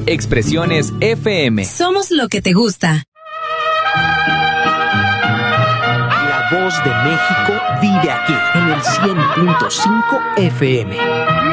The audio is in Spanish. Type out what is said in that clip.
Expresiones FM. Somos lo que te gusta. La voz de México vive aquí, en el 100.5 FM.